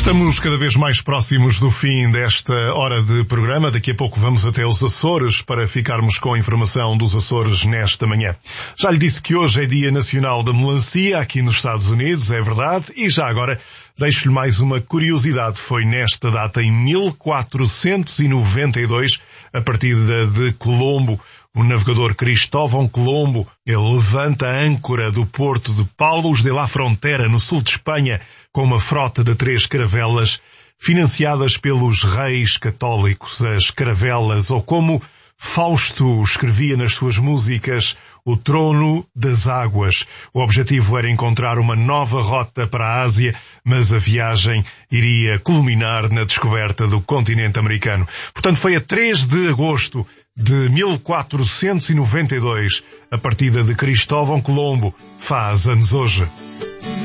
Estamos cada vez mais próximos do fim desta hora de programa. Daqui a pouco vamos até os Açores para ficarmos com a informação dos Açores nesta manhã. Já lhe disse que hoje é Dia Nacional da Melancia aqui nos Estados Unidos, é verdade. E já agora deixo-lhe mais uma curiosidade. Foi nesta data, em 1492, a partida de Colombo. O navegador Cristóvão Colombo, ele levanta a âncora do porto de Palos de la Frontera, no sul de Espanha, com uma frota de 3 caravelas financiadas pelos reis católicos. As caravelas, ou como Fausto escrevia nas suas músicas, o trono das águas. O objetivo era encontrar uma nova rota para a Ásia, mas a viagem iria culminar na descoberta do continente americano. Portanto, foi a 3 de agosto de 1492, a partida de Cristóvão Colombo. Faz anos hoje.